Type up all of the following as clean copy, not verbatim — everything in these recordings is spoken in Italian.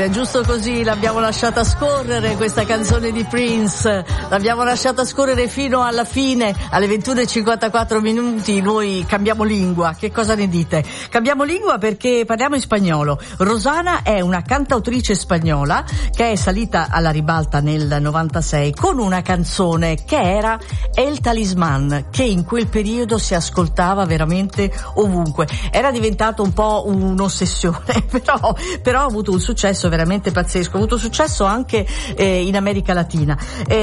bene, giusto così l'abbiamo lasciata scorrere questa canzone di Prince, l'abbiamo lasciata scorrere fino alla fine, alle 21:54 minuti. Noi cambiamo lingua, che cosa ne dite? Cambiamo lingua perché parliamo in spagnolo. Rosana è una cantautrice spagnola che è salita alla ribalta nel 96 con una canzone che era El Talismán, che in quel periodo si ascoltava veramente ovunque. Era diventato un po' un'ossessione, però ha avuto un successo veramente pazzesco, ha avuto successo anche in America Latina.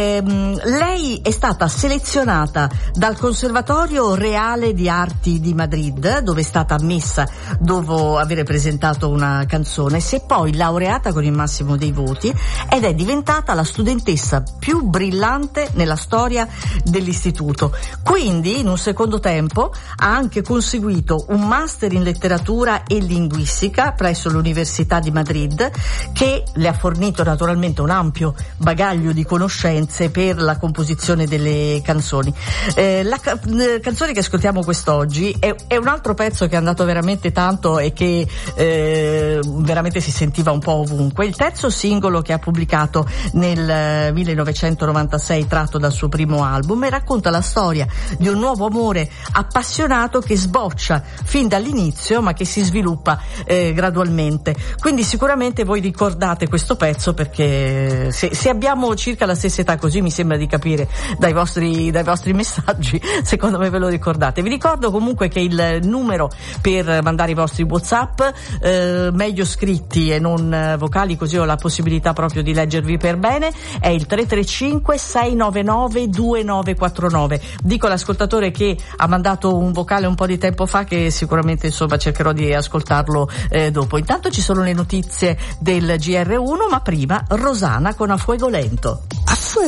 Lei è stata selezionata dal Conservatorio Reale di Arti di Madrid, dove è stata ammessa dopo aver presentato una canzone. Si è poi laureata con il massimo dei voti ed è diventata la studentessa più brillante nella storia dell'istituto. Quindi in un secondo tempo ha anche conseguito un master in letteratura e linguistica presso l'Università di Madrid, che le ha fornito naturalmente un ampio bagaglio di conoscenze per la composizione delle canzoni. La canzone che ascoltiamo quest'oggi è un altro pezzo che è andato veramente tanto e che veramente si sentiva un po' ovunque. Il terzo singolo che ha pubblicato nel 1996, tratto dal suo primo album, e racconta la storia di un nuovo amore appassionato che sboccia fin dall'inizio ma che si sviluppa gradualmente. Quindi sicuramente voi ricordate questo pezzo, perché se abbiamo circa la stessa età, così mi sembra di capire dai vostri messaggi, secondo me ve lo ricordate. Vi ricordo comunque che il numero per mandare i vostri WhatsApp, meglio scritti e non vocali, così ho la possibilità proprio di leggervi per bene, è il 335 699 2949. Dico all'ascoltatore che ha mandato un vocale un po' di tempo fa che sicuramente insomma cercherò di ascoltarlo dopo. Intanto ci sono le notizie del GR1, ma prima Rosana con A Fuego Lento.